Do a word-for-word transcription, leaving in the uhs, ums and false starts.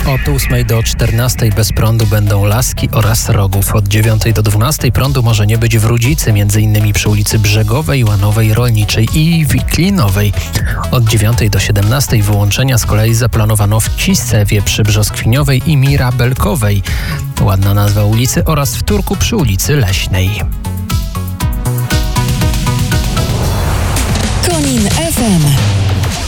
Od ósmej do czternastej bez prądu będą Laski oraz Rogów. Od dziewiątej do dwunastej prądu może nie być w Rudzicy, między innymi przy ulicy Brzegowej, Łanowej, Rolniczej i Wiklinowej. Od dziewiątej do siedemnastej wyłączenia z kolei zaplanowano w Cisewie przy Brzoskwiniowej i Mirabelkowej. Ładna nazwa ulicy, oraz w Turku przy ulicy Leśnej. Konin F M.